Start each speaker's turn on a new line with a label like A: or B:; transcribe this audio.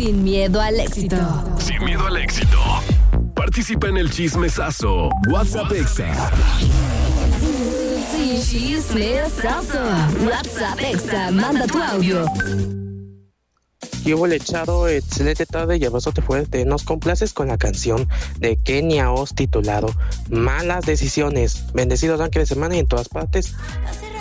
A: Sin miedo al éxito.
B: Sin miedo al éxito. Participa en el chismesazo. WhatsApp Exa.
A: Sin chismesazo. WhatsApp Exa. Manda tu audio.
C: ¿Qué hubo, Lechado? Excelente tarde y abrazote fuerte. Nos complaces con la canción de Kenia Oz titulado Malas Decisiones. Bendecidos arranque de semana y en todas partes.